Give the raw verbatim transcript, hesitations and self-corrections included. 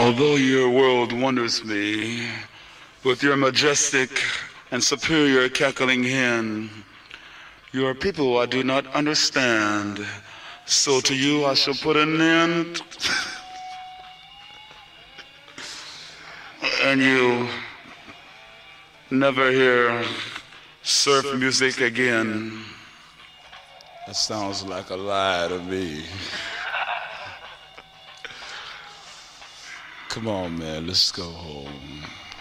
Although your world wonders me with your majestic and superior cackling hen, you are people I do not understand. So to you I shall put an end. And you never hear surf music again. That sounds like a lie to me. Come on, man, let's go home.